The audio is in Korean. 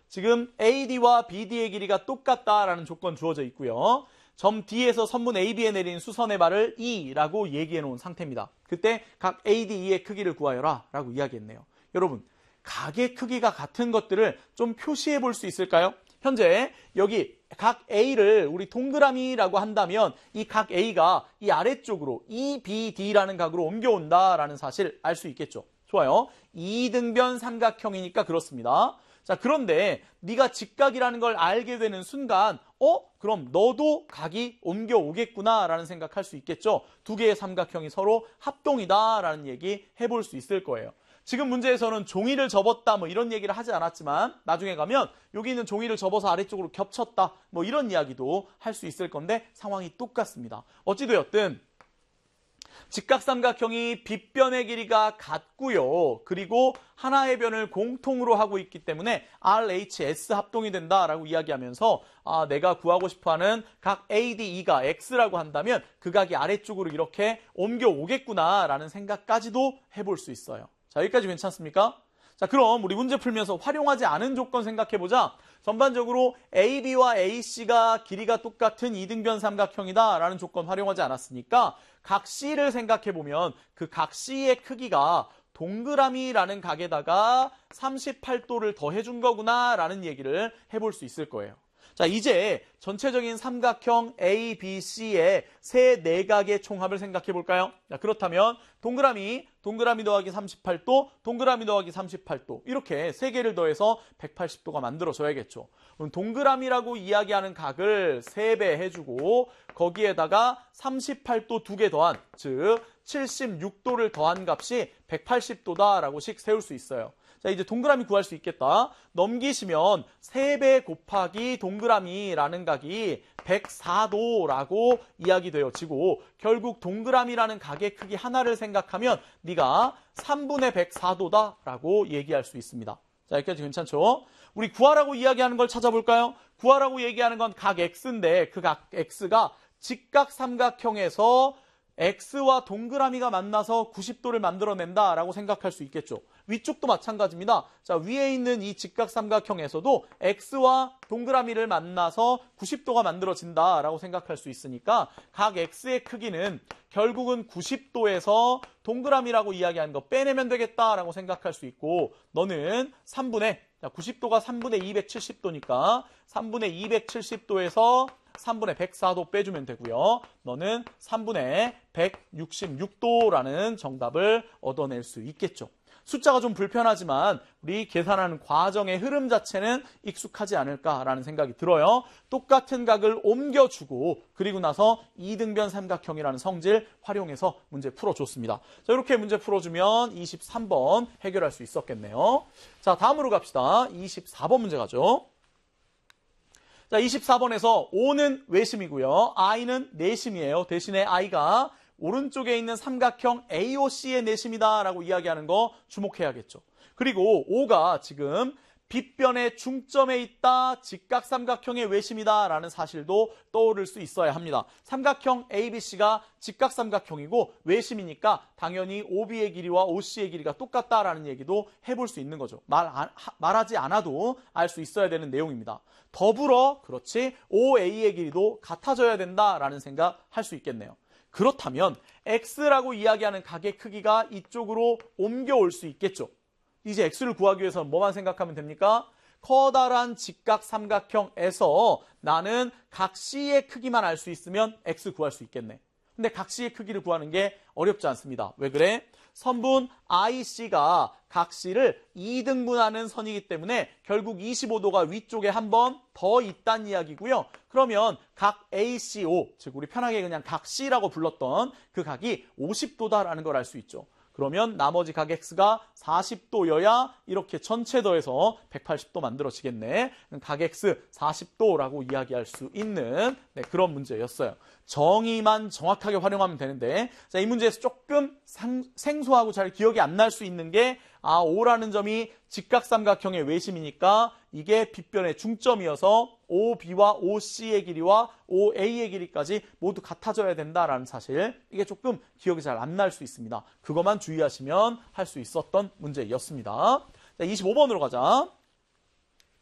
지금 AD와 BD의 길이가 똑같다라는 조건 주어져 있고요. 점 D에서 선분 AB에 내린 수선의 발을 E라고 얘기해 놓은 상태입니다. 그때 각 ADE의 크기를 구하여라 라고 이야기했네요. 여러분, 각의 크기가 같은 것들을 좀 표시해 볼 수 있을까요? 현재 여기 각 A를 우리 동그라미라고 한다면 이 각 A가 이 아래쪽으로 EBD라는 각으로 옮겨온다라는 사실 알 수 있겠죠. 좋아요. 이등변 삼각형이니까 그렇습니다. 자, 그런데 네가 직각이라는 걸 알게 되는 순간 그럼 너도 각이 옮겨오겠구나 라는 생각할 수 있겠죠. 두 개의 삼각형이 서로 합동이다 라는 얘기 해볼 수 있을 거예요. 지금 문제에서는 종이를 접었다 뭐 이런 얘기를 하지 않았지만 나중에 가면 여기 있는 종이를 접어서 아래쪽으로 겹쳤다 뭐 이런 이야기도 할 수 있을 건데 상황이 똑같습니다. 어찌되었든 직각삼각형이 빗변의 길이가 같고요. 그리고 하나의 변을 공통으로 하고 있기 때문에 RHS 합동이 된다라고 이야기하면서 내가 구하고 싶어하는 각 ADE가 X라고 한다면 그 각이 아래쪽으로 이렇게 옮겨오겠구나라는 생각까지도 해볼 수 있어요. 자, 여기까지 괜찮습니까? 자, 그럼 우리 문제 풀면서 활용하지 않은 조건 생각해보자. 전반적으로 AB와 AC가 길이가 똑같은 이등변 삼각형이다 라는 조건 활용하지 않았으니까 각 C를 생각해보면 그 각 C의 크기가 동그라미라는 각에다가 38도를 더해준 거구나 라는 얘기를 해볼 수 있을 거예요. 자, 이제 전체적인 삼각형 ABC의 세 내각의 총합을 생각해 볼까요? 자, 그렇다면 동그라미 더하기 38도, 동그라미 더하기 38도 이렇게 세 개를 더해서 180도가 만들어져야겠죠. 그럼 동그라미라고 이야기하는 각을 3배 해주고 거기에다가 38도 2개 더한, 즉 76도를 더한 값이 180도다라고 식 세울 수 있어요. 자, 이제 동그라미 구할 수 있겠다. 넘기시면 3배 곱하기 동그라미라는 각이 104도라고 이야기되어지고 결국 동그라미라는 각의 크기 하나를 생각하면 네가 3분의 104도다라고 얘기할 수 있습니다. 자, 여기까지 괜찮죠? 우리 구하라고 이야기하는 걸 찾아볼까요? 구하라고 얘기하는 건 각 X인데 그 각 X가 직각삼각형에서 X와 동그라미가 만나서 90도를 만들어낸다라고 생각할 수 있겠죠. 위쪽도 마찬가지입니다. 자, 위에 있는 이 직각삼각형에서도 X와 동그라미를 만나서 90도가 만들어진다라고 생각할 수 있으니까 각 X의 크기는 결국은 90도에서 동그라미라고 이야기하는 거 빼내면 되겠다라고 생각할 수 있고 너는 90도가 3분의 270도니까 3분의 270도에서 3분의 104도 빼주면 되고요. 너는 3분의 166도라는 정답을 얻어낼 수 있겠죠. 숫자가 좀 불편하지만 우리 계산하는 과정의 흐름 자체는 익숙하지 않을까라는 생각이 들어요. 똑같은 각을 옮겨주고 그리고 나서 이등변 삼각형이라는 성질 활용해서 문제 풀어줬습니다. 자, 이렇게 문제 풀어주면 23번 해결할 수 있었겠네요. 자, 다음으로 갑시다. 24번 문제 가죠. 자, 24번에서 O는 외심이고요. I는 내심이에요. 대신에 I가 오른쪽에 있는 삼각형 AOC의 내심이다라고 이야기하는 거 주목해야겠죠. 그리고 O가 지금 빗변의 중점에 있다, 직각삼각형의 외심이다라는 사실도 떠오를 수 있어야 합니다. 삼각형 ABC가 직각삼각형이고 외심이니까 당연히 OB의 길이와 OC의 길이가 똑같다라는 얘기도 해볼 수 있는 거죠. 말하지 않아도 알 수 있어야 되는 내용입니다. 더불어 그렇지 OA의 길이도 같아져야 된다라는 생각 할 수 있겠네요. 그렇다면 X라고 이야기하는 각의 크기가 이쪽으로 옮겨올 수 있겠죠. 이제 X를 구하기 위해서 뭐만 생각하면 됩니까? 커다란 직각삼각형에서 나는 각 C의 크기만 알 수 있으면 X 구할 수 있겠네. 근데 각 C의 크기를 구하는 게 어렵지 않습니다. 왜 그래? 선분 IC가 각 C를 2등분하는 선이기 때문에 결국 25도가 위쪽에 한 번 더 있다는 이야기고요. 그러면 각 ACO, 즉 우리 편하게 그냥 각 C라고 불렀던 그 각이 50도다라는 걸 알 수 있죠. 그러면 나머지 각 X가 40도여야 이렇게 전체 더해서 180도 만들어지겠네. 각 X 40도라고 이야기할 수 있는 그런 문제였어요. 정의만 정확하게 활용하면 되는데 자, 이 문제에서 조금 생소하고 잘 기억이 안 날 수 있는 게 O라는 점이 직각삼각형의 외심이니까 이게 빗변의 중점이어서 OB와 OC의 길이와 OA의 길이까지 모두 같아져야 된다라는 사실, 이게 조금 기억이 잘 안 날 수 있습니다. 그것만 주의하시면 할 수 있었던 문제였습니다. 자, 25번으로 가자.